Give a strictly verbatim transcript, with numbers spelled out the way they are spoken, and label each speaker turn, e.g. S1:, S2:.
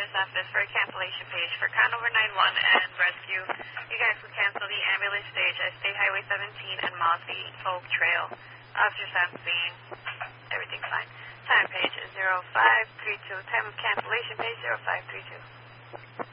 S1: Sheriff's Office for a cancellation page for Conover nine one and rescue. You guys can cancel the ambulance stage at State Highway seventeen and Mossy Oak Trail. Officer on scene. Everything's fine. Time page is zero five three two. Time of cancellation page zero five three two.